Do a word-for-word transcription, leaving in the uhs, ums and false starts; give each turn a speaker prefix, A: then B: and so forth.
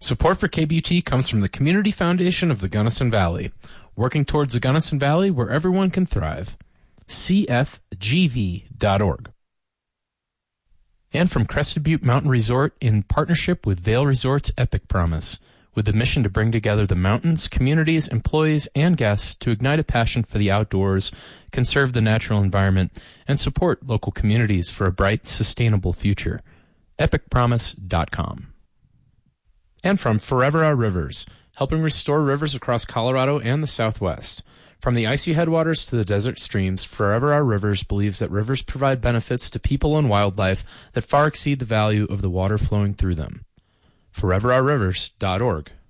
A: Support for K B U T comes from the Community Foundation of the Gunnison Valley, working towards the Gunnison Valley where everyone can thrive. C F G V dot org. And from Crested Butte Mountain Resort in partnership with Vail Resorts Epic Promise, with the mission to bring together the mountains, communities, employees, and guests to ignite a passion for the outdoors, conserve the natural environment, and support local communities for a bright, sustainable future. epic promise dot com. And from Forever Our Rivers, helping restore rivers across Colorado and the Southwest. From the icy headwaters to the desert streams, Forever Our Rivers believes that rivers provide benefits to people and wildlife that far exceed the value of the water flowing through them. forever our rivers dot org.